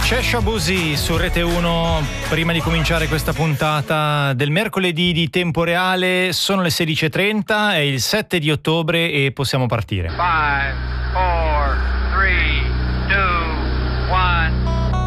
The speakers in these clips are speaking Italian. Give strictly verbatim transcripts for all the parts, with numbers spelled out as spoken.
Shabuzi su Rete uno. Prima di cominciare questa puntata del mercoledì di Tempo Reale, sono le sedici e trenta, è il sette di ottobre e possiamo partire. five, four, three, two, one.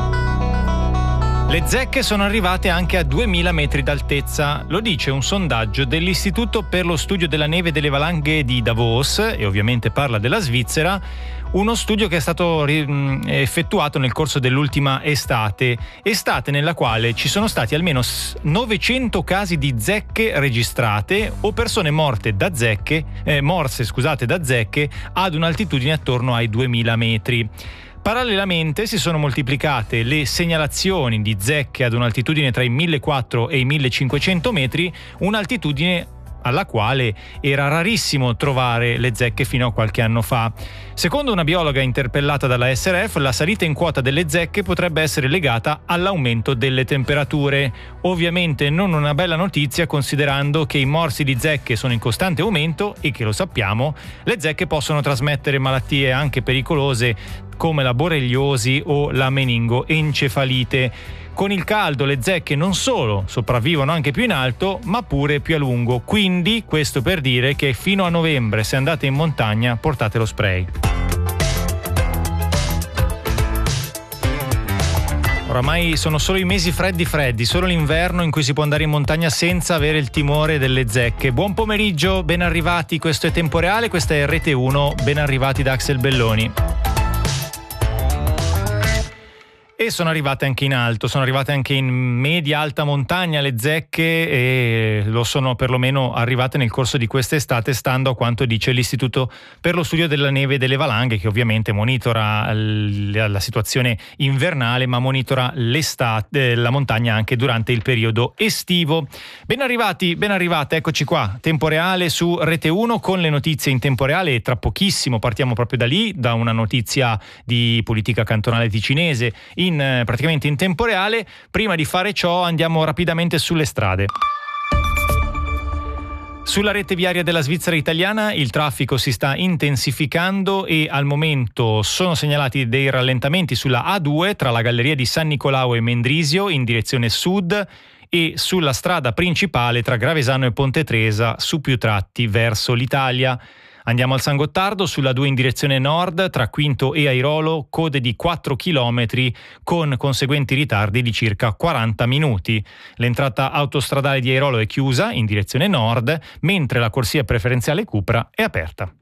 Le zecche sono arrivate anche a duemila metri d'altezza, lo dice un sondaggio dell'Istituto per lo studio della neve e delle valanghe di Davos, e ovviamente parla della Svizzera, uno studio che è stato effettuato nel corso dell'ultima estate, estate nella quale ci sono stati almeno novecento casi di zecche registrate o persone morte da zecche, eh, morse scusate, da zecche ad un'altitudine attorno ai duemila metri. Parallelamente si sono moltiplicate le segnalazioni di zecche ad un'altitudine tra i millequattrocento e i millecinquecento metri, un'altitudine alla quale era rarissimo trovare le zecche fino a qualche anno fa. Secondo una biologa interpellata dalla S R F, la salita in quota delle zecche potrebbe essere legata all'aumento delle temperature. Ovviamente non una bella notizia, considerando che i morsi di zecche sono in costante aumento e che, lo sappiamo, le zecche possono trasmettere malattie anche pericolose come la borreliosi o la meningoencefalite. Con il caldo le zecche non solo sopravvivono anche più in alto, ma pure più a lungo. Quindi, questo per dire che fino a novembre, se andate in montagna, portate lo spray. Oramai sono solo i mesi freddi freddi, solo l'inverno in cui si può andare in montagna senza avere il timore delle zecche. Buon pomeriggio, ben arrivati, questo è Tempo Reale, questa è Rete uno, ben arrivati da Axel Belloni. E sono arrivate anche in alto, sono arrivate anche in media alta montagna le zecche, e lo sono perlomeno arrivate nel corso di quest'estate, stando a quanto dice l'Istituto per lo studio della neve e delle valanghe, che ovviamente monitora la situazione invernale, ma monitora l'estate, la montagna anche durante il periodo estivo. Ben arrivati, ben arrivate, eccoci qua, Tempo Reale su Rete uno con le notizie in tempo reale, e tra pochissimo partiamo proprio da lì, da una notizia di politica cantonale ticinese in In, praticamente in tempo reale. Prima di fare ciò andiamo rapidamente sulle strade. Sulla rete viaria della Svizzera italiana il traffico si sta intensificando e al momento sono segnalati dei rallentamenti sulla A due tra la galleria di San Nicolao e Mendrisio in direzione sud e sulla strada principale tra Gravesano e Ponte Tresa su più tratti verso l'Italia. Andiamo al San Gottardo, sulla due in direzione nord, tra Quinto e Airolo, code di quattro chilometri con conseguenti ritardi di circa quaranta minuti. L'entrata autostradale di Airolo è chiusa in direzione nord, mentre la corsia preferenziale Cupra è aperta.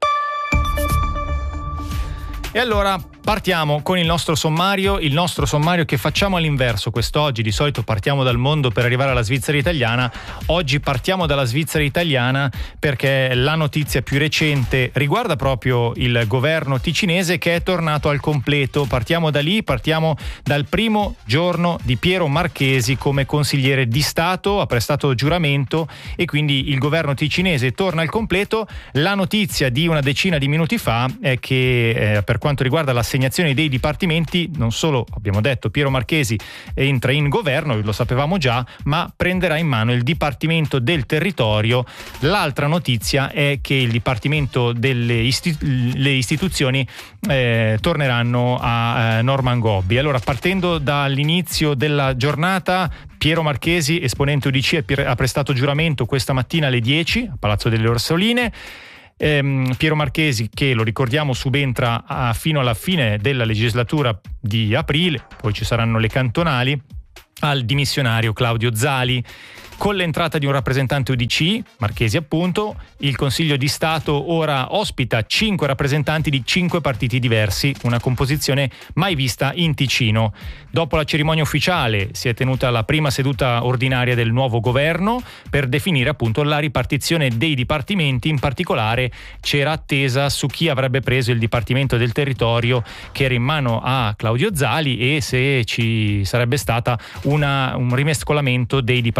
E allora partiamo con il nostro sommario, il nostro sommario che facciamo all'inverso quest'oggi. Di solito partiamo dal mondo per arrivare alla Svizzera italiana, oggi partiamo dalla Svizzera italiana perché la notizia più recente riguarda proprio il governo ticinese che è tornato al completo. Partiamo da lì, partiamo dal primo giorno di Piero Marchesi come consigliere di Stato, ha prestato giuramento e quindi il governo ticinese torna al completo. La notizia di una decina di minuti fa è che eh, per quanto riguarda l'assegnazione dei dipartimenti, non solo, abbiamo detto, Piero Marchesi entra in governo, lo sapevamo già, ma prenderà in mano il Dipartimento del Territorio. L'altra notizia è che il Dipartimento delle istitu- le istituzioni eh, torneranno a eh, Norman Gobbi. Allora, partendo dall'inizio della giornata, Piero Marchesi, esponente U D C, ha prestato giuramento questa mattina alle dieci a Palazzo delle Orsoline. Piero Marchesi, che lo ricordiamo subentra a, fino alla fine della legislatura di aprile, poi ci saranno le cantonali, al dimissionario Claudio Zali. Con l'entrata di un rappresentante U D C, Marchesi appunto, il Consiglio di Stato ora ospita cinque rappresentanti di cinque partiti diversi, una composizione mai vista in Ticino. Dopo la cerimonia ufficiale si è tenuta la prima seduta ordinaria del nuovo governo per definire appunto la ripartizione dei dipartimenti. In particolare c'era attesa su chi avrebbe preso il Dipartimento del Territorio, che era in mano a Claudio Zali, e se ci sarebbe stata una, un rimescolamento dei dipartimenti.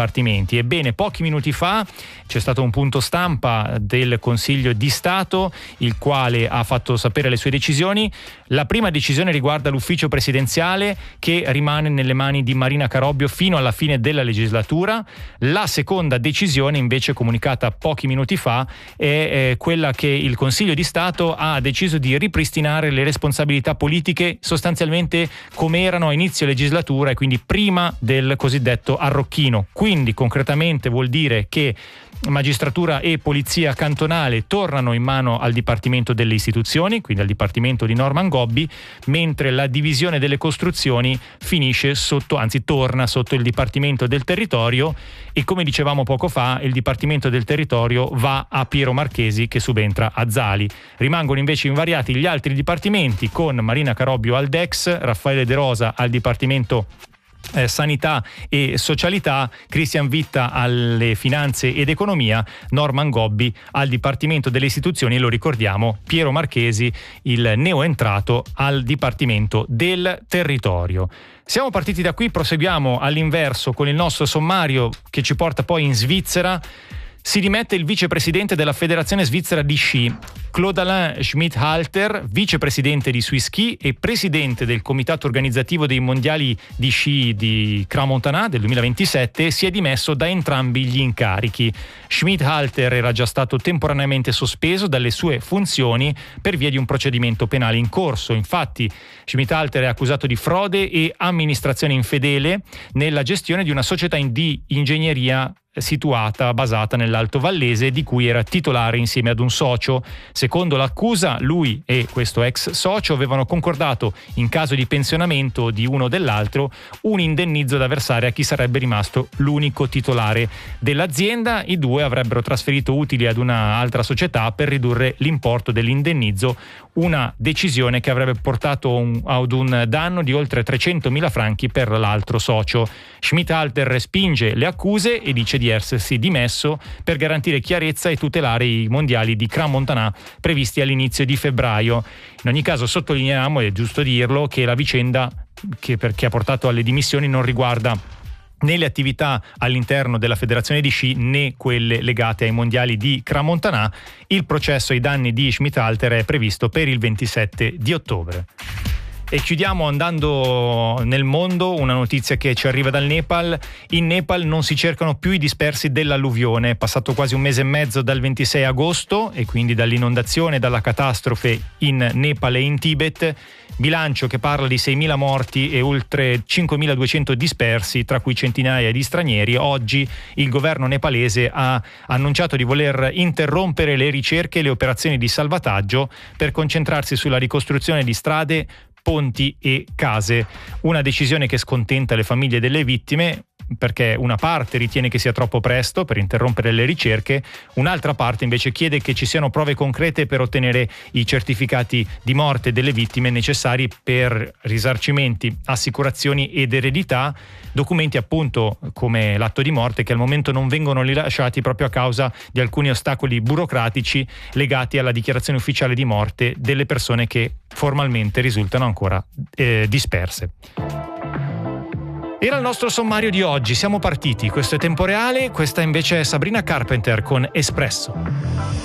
dipartimenti. Ebbene, pochi minuti fa c'è stato un punto stampa del Consiglio di Stato, il quale ha fatto sapere le sue decisioni. La prima decisione riguarda l'ufficio presidenziale, che rimane nelle mani di Marina Carobbio fino alla fine della legislatura. La seconda decisione, invece, comunicata pochi minuti fa, è eh, quella che il Consiglio di Stato ha deciso di ripristinare le responsabilità politiche sostanzialmente come erano a inizio legislatura, e quindi prima del cosiddetto arrocchino. Quindi concretamente vuol dire che magistratura e polizia cantonale tornano in mano al Dipartimento delle Istituzioni, quindi al Dipartimento di Norman Gobbi, mentre la divisione delle costruzioni finisce sotto, anzi torna sotto il Dipartimento del Territorio, e come dicevamo poco fa il Dipartimento del Territorio va a Piero Marchesi, che subentra a Zali. Rimangono invece invariati gli altri dipartimenti, con Marina Carobbio al D E X, Raffaele De Rosa al Dipartimento Eh, sanità e socialità, Cristian Vitta alle finanze ed economia, Norman Gobbi al Dipartimento delle Istituzioni e, lo ricordiamo, Piero Marchesi, il neoentrato, al Dipartimento del Territorio. Siamo partiti da qui, proseguiamo all'inverso con il nostro sommario che ci porta poi in Svizzera. Si dimette il vicepresidente della Federazione Svizzera di Sci. Claude-Alain Schmidhalter, vicepresidente di Swisski e presidente del comitato organizzativo dei mondiali di sci di Crans-Montana del duemilaventisette, si è dimesso da entrambi gli incarichi. Schmidhalter era già stato temporaneamente sospeso dalle sue funzioni per via di un procedimento penale in corso. Infatti, Schmidhalter è accusato di frode e amministrazione infedele nella gestione di una società di ingegneria situata, basata nell'Alto Vallese, di cui era titolare insieme ad un socio. Secondo l'accusa, lui e questo ex socio avevano concordato, in caso di pensionamento di uno o dell'altro, un indennizzo da versare a chi sarebbe rimasto l'unico titolare dell'azienda. I due avrebbero trasferito utili ad un'altra società per ridurre l'importo dell'indennizzo, una decisione che avrebbe portato un, ad un danno di oltre trecentomila franchi per l'altro socio. Schmidhalter respinge le accuse e dice di essersi dimesso per garantire chiarezza e tutelare i mondiali di Crans-Montana previsti all'inizio di febbraio. In ogni caso sottolineiamo, è giusto dirlo, che la vicenda che, perché ha portato alle dimissioni non riguarda né le attività all'interno della federazione di sci né quelle legate ai mondiali di Crans-Montana. Il processo ai danni di Schmidhalter è previsto per il ventisette di ottobre. E chiudiamo andando nel mondo, una notizia che ci arriva dal Nepal. In Nepal non si cercano più i dispersi dell'alluvione. È passato quasi un mese e mezzo dal ventisei agosto e quindi dall'inondazione e dalla catastrofe in Nepal e in Tibet. Bilancio che parla di seimila morti e oltre cinquemiladuecento dispersi, tra cui centinaia di stranieri. Oggi il governo nepalese ha annunciato di voler interrompere le ricerche e le operazioni di salvataggio per concentrarsi sulla ricostruzione di strade, ponti e case. Una decisione che scontenta le famiglie delle vittime, perché una parte ritiene che sia troppo presto per interrompere le ricerche, un'altra parte invece chiede che ci siano prove concrete per ottenere i certificati di morte delle vittime necessari per risarcimenti, assicurazioni ed eredità, documenti appunto come l'atto di morte che al momento non vengono rilasciati proprio a causa di alcuni ostacoli burocratici legati alla dichiarazione ufficiale di morte delle persone che formalmente risultano ancora eh, disperse. Era il nostro sommario di oggi, siamo partiti, questo è Tempo Reale, questa invece è Sabrina Carpenter con Espresso.